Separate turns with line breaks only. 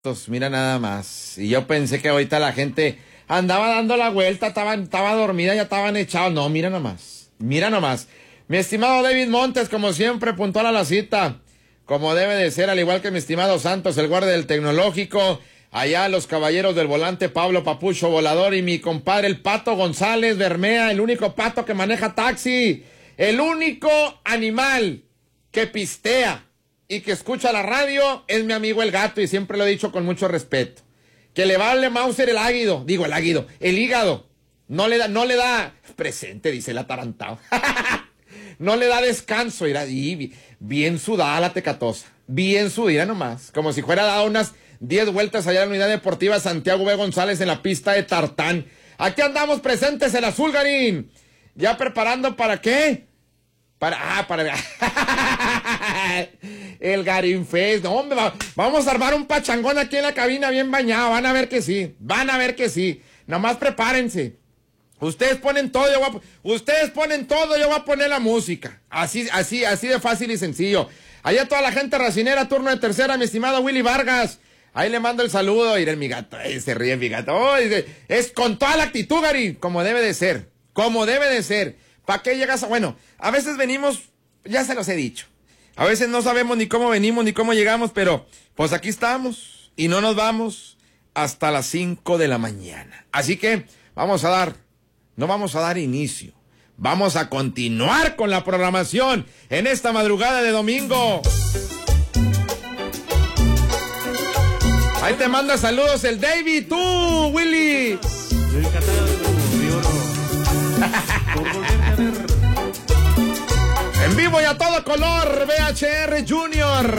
Mira nada más. Y yo pensé que ahorita la gente andaba dando la vuelta, estaba dormida, ya estaban echados. No, mira nomás. Mira nomás. Mi estimado David Montes, como siempre, puntual a la cita. Como debe de ser, al igual que mi estimado Santos, el guardia del tecnológico. Allá los caballeros del volante, Pablo Papucho Volador, y mi compadre, el Pato González Bermea, el único pato que maneja taxi. El único animal que pistea y que escucha la radio es mi amigo el gato, y siempre lo he dicho con mucho respeto. Que le vale Mauser el hígado. No le da presente, dice el atarantado. No le da descanso, y bien sudada la tecatosa. Bien sudada nomás. Como si fuera dado unas 10 vueltas allá en la unidad deportiva Santiago B. González en la pista de tartán. Aquí andamos presentes el Azul Garín. Ya preparando ¿para qué? Para el Garín Fest. No, hombre, vamos a armar un pachangón aquí en la cabina bien bañado. Van a ver que sí. Nomás prepárense. Ustedes ponen todo, yo voy a poner la música. Así de fácil y sencillo. Allá toda la gente racinera, turno de tercera, mi estimado Willy Vargas. Ahí le mando el saludo. Miren mi gato, se ríe mi gato. Oh, es con toda la actitud, Gary, como debe de ser. ¿Para qué llegas a...? Bueno, a veces venimos, ya se los he dicho. A veces no sabemos ni cómo venimos ni cómo llegamos, pero pues aquí estamos y no nos vamos hasta las 5 de la mañana. Así que no vamos a dar inicio. Vamos a continuar con la programación en esta madrugada de domingo. Ahí te manda saludos el David, tú, Willy.
Yo encantado de por volverme a ver.
En vivo y a todo color, VHR Junior.